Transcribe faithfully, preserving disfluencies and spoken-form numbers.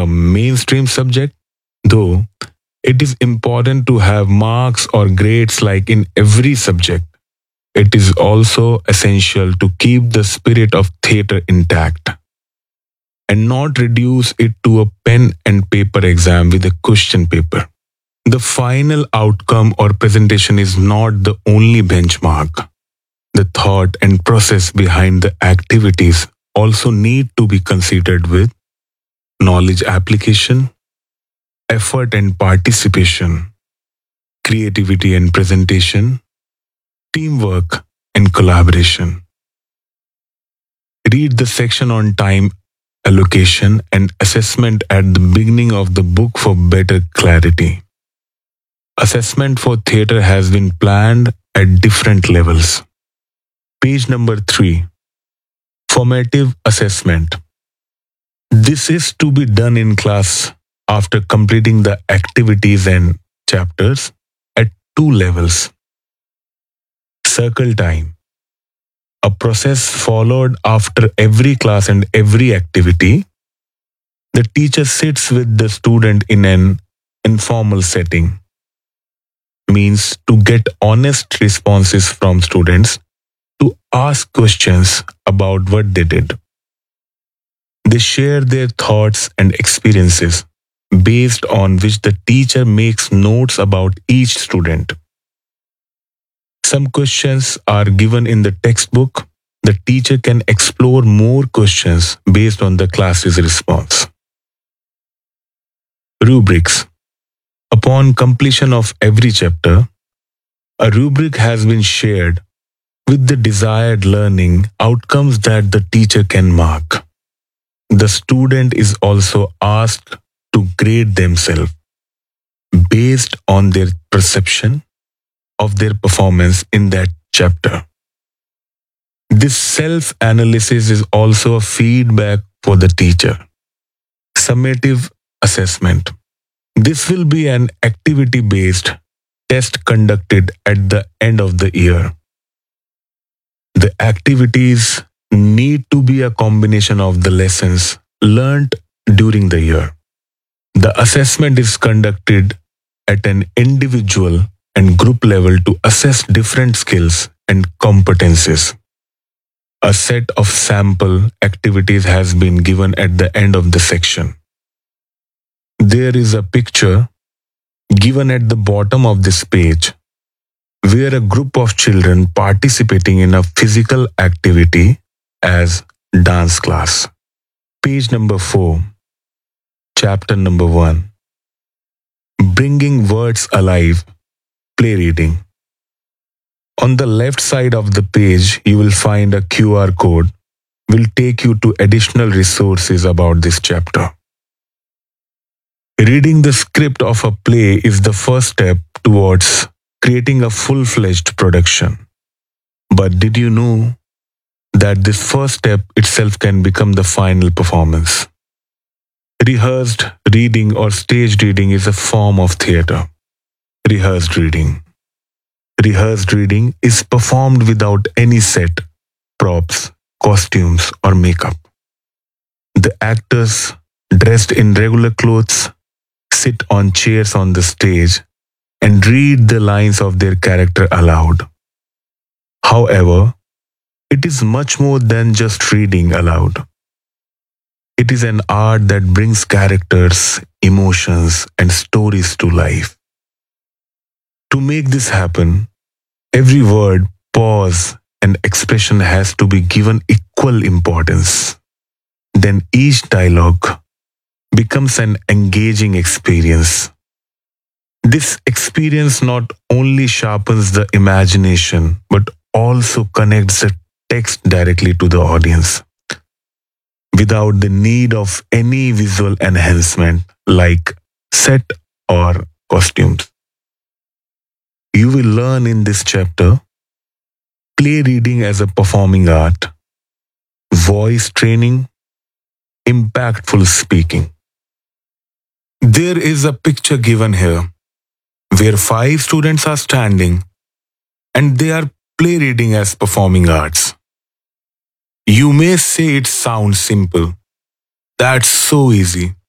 a mainstream subject, though it is important to have marks or grades like in every subject. It is also essential to keep the spirit of theatre intact and not reduce it to a pen and paper exam with a question paper. The final outcome or presentation is not the only benchmark. The thought and process behind the activities also need to be considered with knowledge application, effort and participation, creativity and presentation, teamwork and collaboration. Read the section on time allocation and assessment at the beginning of the book for better clarity. Assessment for theatre has been planned at different levels. Page number three. Formative assessment. This is to be done in class after completing the activities and chapters at two levels. Circle time. A process followed after every class and every activity. The teacher sits with the student in an informal setting. Means to get honest responses from students, to ask questions about what they did. They share their thoughts and experiences, based on which the teacher makes notes about each student. Some questions are given in the textbook. The teacher can explore more questions based on the class's response. Rubrics. Upon completion of every chapter, a rubric has been shared with the desired learning outcomes that the teacher can mark. The student is also asked to grade themselves based on their perception of their performance in that chapter. This self-analysis is also a feedback for the teacher. Summative assessment. This will be an activity-based test conducted at the end of the year. The activities need to be a combination of the lessons learnt during the year. The assessment is conducted at an individual and group level to assess different skills and competencies. A set of sample activities has been given at the end of the section. There is a picture given at the bottom of this page where a group of children participating in a physical activity as dance class. Page number four, chapter number one. Bringing words alive, play reading. On the left side of the page, you will find a Q R code will take you to additional resources about this chapter. Reading the script of a play is the first step towards creating a full-fledged production. But did you know that this first step itself can become the final performance? Rehearsed reading or staged reading is a form of theatre. Rehearsed reading. Rehearsed reading is performed without any set, props, costumes, or makeup. The actors, dressed in regular clothes, sit on chairs on the stage and read the lines of their character aloud. However, it is much more than just reading aloud. It is an art that brings characters, emotions, and stories to life. To make this happen, every word, pause, and expression has to be given equal importance. Then each dialogue becomes an engaging experience. This experience not only sharpens the imagination, but also connects the text directly to the audience, without the need of any visual enhancement like set or costumes. You will learn in this chapter play reading as a performing art, voice training, impactful speaking. There is a picture given here where five students are standing and they are play reading as performing arts. You may say it sounds simple. That's so easy.